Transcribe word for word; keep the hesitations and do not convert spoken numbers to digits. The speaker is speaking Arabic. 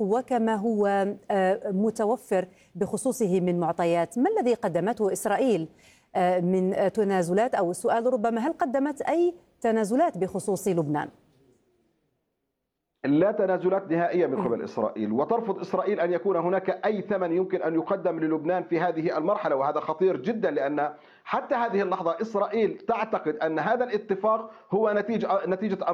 وكما هو متوفر بخصوصه من معطيات، ما الذي قدمته إسرائيل من تنازلات؟ أو السؤال ربما، هل قدمت أي تنازلات بخصوص لبنان؟ لا تنازلات نهائية من قبل إسرائيل، وترفض إسرائيل أن يكون هناك أي ثمن يمكن أن يقدم للبنان في هذه المرحلة، وهذا خطير جدا، لأن حتى هذه اللحظة إسرائيل تعتقد أن هذا الاتفاق هو نتيجة نتيجة